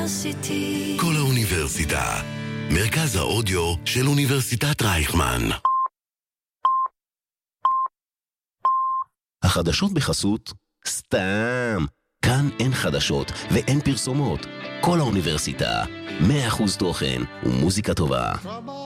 כל האוניברסיטה, מרכז האודיו של אוניברסיטת רייכמן. החדשות בחסות סתם. כאן אין חדשות ואין פרסומות. כל האוניברסיטה, 100% תוכן ומוזיקה טובה.